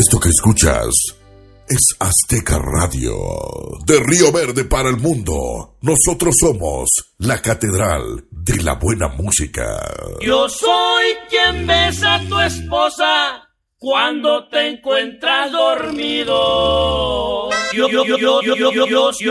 Esto que escuchas es Azteca Radio, de Río Verde para el mundo. Nosotros somos la catedral de la buena música. Yo soy quien besa a tu esposa cuando te encuentras dormido. Yo